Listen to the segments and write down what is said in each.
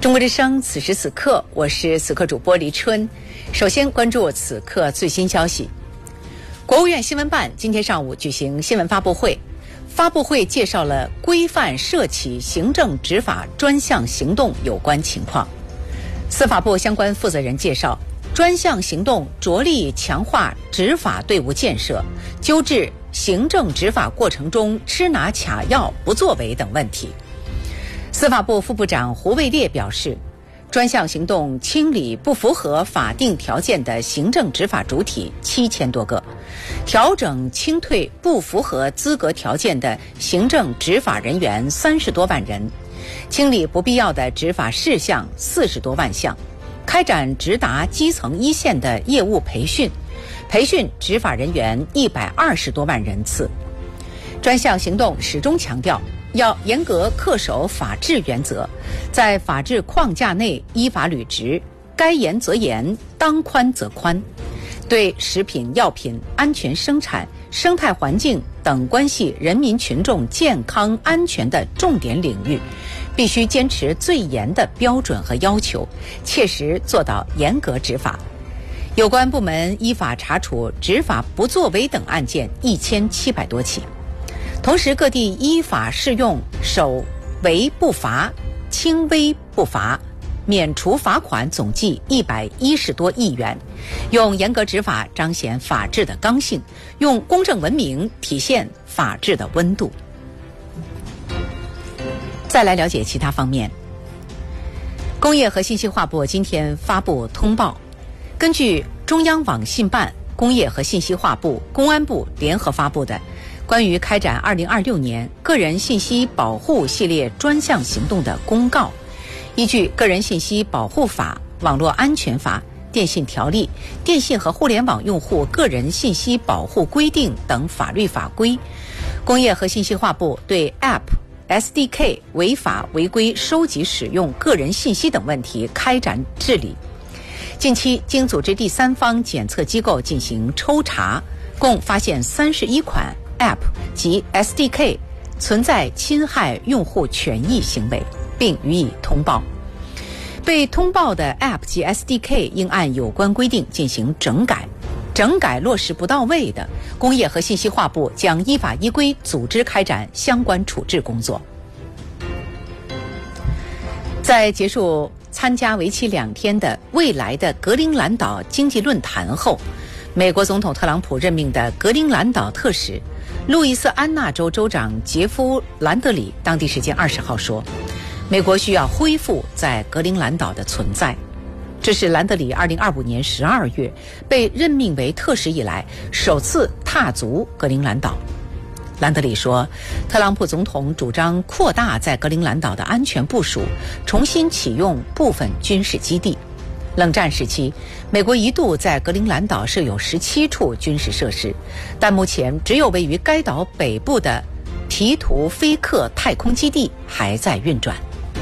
中国之声，此时此刻，我是此刻主播黎春。首先关注此刻最新消息。国务院新闻办今天上午举行新闻发布会，发布会介绍了规范涉企行政执法专项行动有关情况。司法部相关负责人介绍，专项行动着力强化执法队伍建设，纠治行政执法过程中吃拿卡要、不作为等问题。司法部副部长胡卫烈表示，专项行动清理不符合法定条件的行政执法主体7000多个，调整清退不符合资格条件的行政执法人员30多万人，清理不必要的执法事项40多万项，开展直达基层一线的业务培训，培训执法人员120多万人次。专项行动始终强调要严格恪守法治原则，在法治框架内依法履职，该严则严，当宽则宽。对食品药品安全生产、生态环境等关系人民群众健康安全的重点领域，必须坚持最严的标准和要求，切实做到严格执法。有关部门依法查处执法不作为等案件1700多起。同时，各地依法适用首违不罚、轻微不罚、免除罚款总计110多亿元，用严格执法彰显法治的刚性，用公正文明体现法治的温度。再来了解其他方面。工业和信息化部今天发布通报，根据中央网信办、工业和信息化部、公安部联合发布的关于开展2026年个人信息保护系列专项行动的公告，依据《个人信息保护法》、《网络安全法》、《电信条例》、《电信和互联网用户个人信息保护规定》等法律法规，工业和信息化部对 App、SDK 违法违规收集使用个人信息等问题开展治理。近期经组织第三方检测机构进行抽查，共发现31款App 及 SDK 存在侵害用户权益行为，并予以通报。被通报的 App 及 SDK 应按有关规定进行整改，整改落实不到位的，工业和信息化部将依法依规组织开展相关处置工作。在结束参加为期2天的未来的格陵兰岛经济论坛后，美国总统特朗普任命的格陵兰岛特使路易斯安那州州长杰夫·兰德里当地时间20号说，美国需要恢复在格陵兰岛的存在。这是兰德里2025年12月被任命为特使以来首次踏足格陵兰岛。兰德里说，特朗普总统主张扩大在格陵兰岛的安全部署，重新启用部分军事基地。冷战时期，美国一度在格陵兰岛设有17处军事设施，但目前只有位于该岛北部的皮图菲克太空基地还在运转。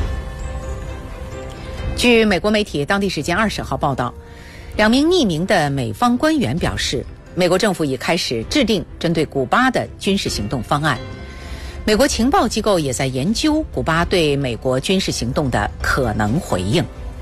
据美国媒体当地时间20号报道，2名匿名的美方官员表示，美国政府已开始制定针对古巴的军事行动方案。美国情报机构也在研究古巴对美国军事行动的可能回应。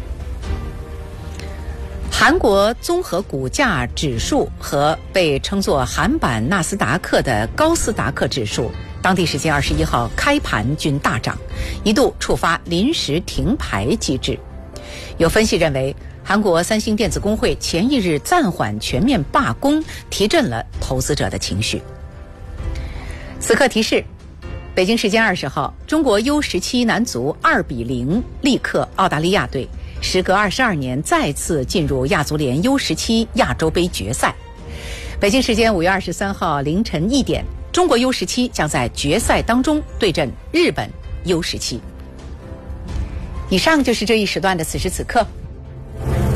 韩国综合股价指数和被称作韩版纳斯达克的高斯达克指数，当地时间21号开盘均大涨，一度触发临时停牌机制。有分析认为，韩国三星电子工会前一日暂缓全面罢工，提振了投资者的情绪。此刻提示，北京时间20号，中国 U17 男足2-0力克澳大利亚队，时隔22年再次进入亚足联 U17 亚洲杯决赛。北京时间5月23号凌晨1点，中国 U17 将在决赛当中对阵日本 U17。以上就是这一时段的此时此刻，